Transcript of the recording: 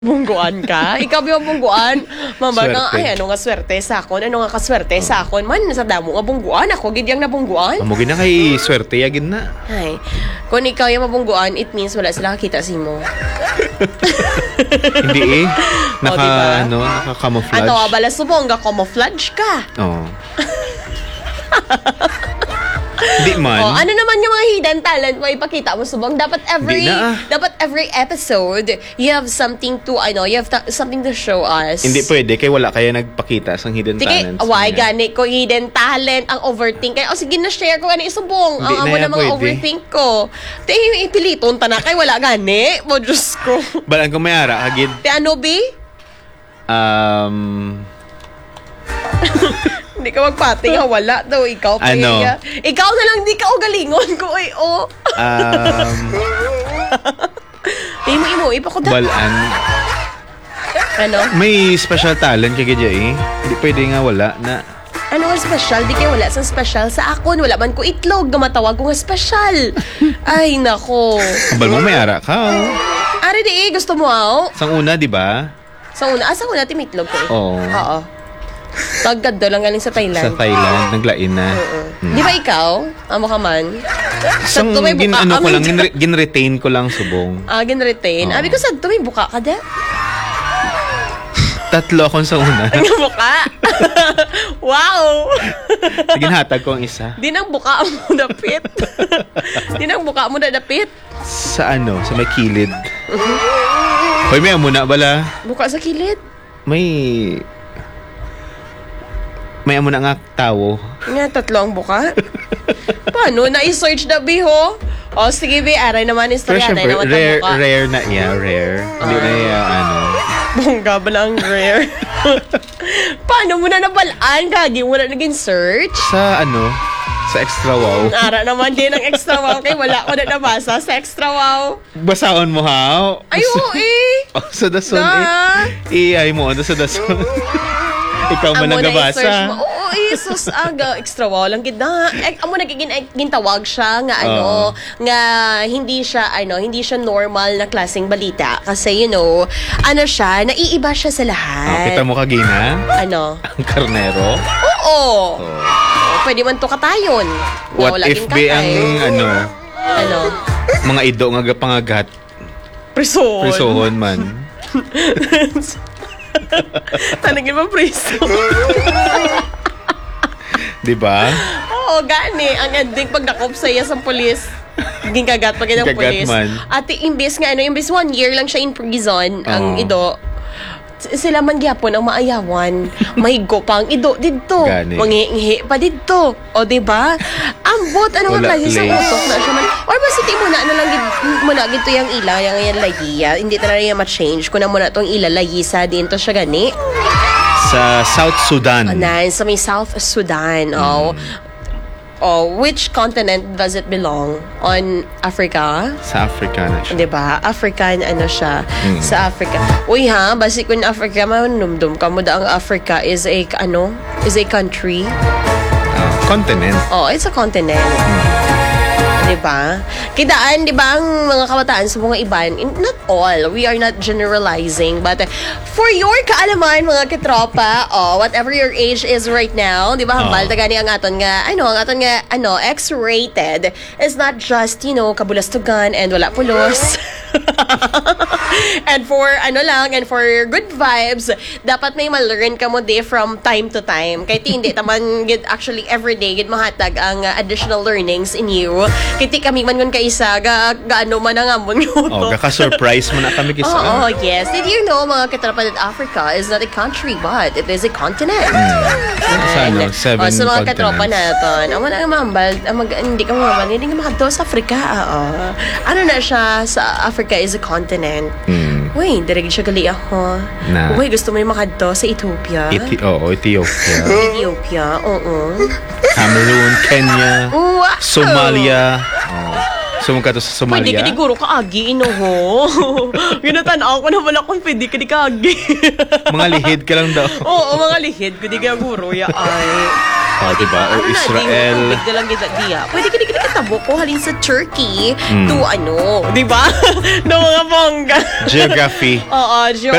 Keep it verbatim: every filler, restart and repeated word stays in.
Bungguan ka? Ikaw yung bungguan? Mamba nga, Swerte. ay, ano nga swerte sa akon? Ano nga kaswerte sa akon? Man, sa damo nga bungguan. Ako, gidyang nabungguan. Amo gina kay swerte yagin na. Ay, kung ikaw yung mabungguan, it means wala sila kakita si mo. Hindi eh. Naka, O, diba? ano, naka-camouflage. Ato, bala subong, ga camouflage ka. Oo. Di man. Oh, ano naman yung mga hidden talent mo ipakita mo subong? Dapat every Di na, ah. dapat every episode you have something to I know, you have ta- something to show us. Hindi pwede kay wala kaya nagpakita sang hidden Sige, talents. why niya. gani ko hidden talent ang overthink kay o sige na share ko ani subong. Hindi Ang amo na yan na mga pwede. overthink ko. Te ipiliton ta na kay wala gani. Mo Diyos ko. Balang kung may ara agid. Te ano bi? Um Hindi ka magpati nga wala daw ikaw pa Ano? iya. Ikaw na lang di ka o galingon ko ay o. um Imo imo ipa ko da. balan Ano? may special talent kay gidya eh. Hindi pwede nga wala na Ano nga special? Di kayo wala sa special sa akon. Wala man ko itlog na matawag ko nga special. Ay, nako. bal mo may ara ka. Oh. Ari di eh, gusto mo aw? Sang una, di ba? Sa una, ah, sa una timitlog ko eh. Oo. Oo. Tagad daw lang galing sa Thailand. Sa Thailand, naglain na. Mm. Di ba ikaw? Amo ka man? Sang Sakto may gin, buka. ano ko Amin lang, dyan. gin, gin-retain ko lang subong. Ah, gin-retain. Oo. Abi ko sa may buka ka da? Tatlo akong sa una. Ang buka? Wow! Ginhatag ko ang isa. Di nang buka mo dapit. Di nang buka mo na dapit. Sa ano, sa may kilid. Hoy, may amuna bala. Buka sa kilid. May... May amuna nga tawo. Nga, tatlo ang buka. Paano? Na-search na biho? O, sige, be, aray naman Pero istorya. syempre, naman rare, buka. rare na, yeah, rare. Hindi na yeah, ano. Bongga ba lang rare? Paano mo na nabalaan? Gagi mo na naging search? Sa ano, sa extra wow. Ara naman din ang extra wow. Kay wala ko na nabasa sa extra wow. Basaon mo ha? Ayo, eh. Oh, sa dason Da. eh. I-ay mo, ano sa dason. Ikaw man Amo na i-search nagabasa. mo. Oo, Jesus, aga, extra wow lang gina. Eh, amo na gigin gintawag siya nga ano, nga hindi siya ano, hindi siya normal na klaseng balita kasi you know, ano siya, naiiba siya sa Oh, lahat. kita mo kagina? Ano? Ang karnero? Oo. Oh. Oh, pwede man to katayon. Nga What wala if ging be ang katay. ano, Ano? mga ido nga gapangagat, Prison. prisohon man. Tanagin mo prison. Di ba? Oo, gani. Ang ending pag nakop sa iya sa polis. Ging kagat pag ng Kagat polis. man. At imbes nga, ano, imbes one year lang siya in prison, ang Oo. ido, s- sila man gyapon ang maayawan. Mahigo pa ang ido dito. Gani. Mangihi pa dito. O, di ba? Ambot, ano nga Wala klase sa place. utok na siya man. Or ba si mo na, ano lang, gid- muna gito yung ila, yung yung layiya. Hindi talaga yung ma-change. Kung na muna itong ila, layisa din to siya gani. Sa South Sudan. Anan, sa may South Sudan. Oh. Oh, which continent does it belong? On Africa? Sa Africa na siya. 'Di ba? African ano siya Mm. sa Africa. Uy ha, basi kun Africa manumdum ka mo da ang Africa is a ano? Is a country. Ah, continent. Oh, it's a continent. 'Di ba? Kidaan 'di ba ang mga kabataan sa mga iban, in- not all. We are not generalizing, but uh, for your kaalaman mga katropa, oh, whatever your age is right now, 'di ba? Hambal Oh. ta gani ang aton nga ano, ang aton nga ano, X-rated is not just, you know, kabulastugan and wala pulos. And for ano lang, and for good vibes, dapat may ma-learn ka mo di from time to time. Kaya ti hindi taman gid actually everyday gid mahatag ang uh, additional learnings in you. Kaya ti kami man ngun kaisa ga gaano man ang amon Oh, yuto. gaka-surprise mo na kami kisa. Oh, yes. Did you know, mga katrapan, that Africa is not a country, but it is a continent. Sa ano, And, seven oh, so mga katropa continents. natin, ang mga mambal, ang mag, hindi ka mambal, hindi ka makadto sa Africa. Oo. Ano na siya, sa Africa is a continent. Hmm. Uy, dirigid siya gali ako. Na. Uy, gusto mo yung makadto sa Ethiopia? Eti- oh, Ethiopia. Ethiopia, oo. Cameroon, Kenya, Wow! Somalia. Oh. Sumunod ka to sa Pwede ka Somalia. di guro ka agi, ino ho. Ginatanaw ko naman akong pwede ka di ka agi. Mga lihid ka lang daw. Oo, mga lihid ko di ka guro, ya ay. Oh, diba? Or Ano na, Israel. di, tubig na lang gina diya. Pwede ka na kitabo ko halin sa Turkey Mm. to ano, di ba? No mga bongga. Geography. Oo,